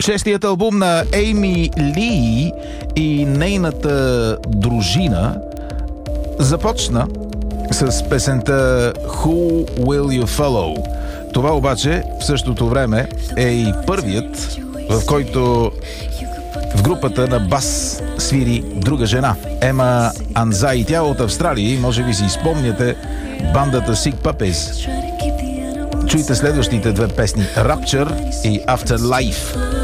Шестият албум на Ейми Ли и нейната дружина започна с песента Who Will You Follow. Това обаче в същото време е и първият, в който в групата на бас свири друга жена, Ема Анзай. Тя от Австралия и може би си спомняте бандата Sick Puppies. Чуйте следващите две песни Rapture и Afterlife.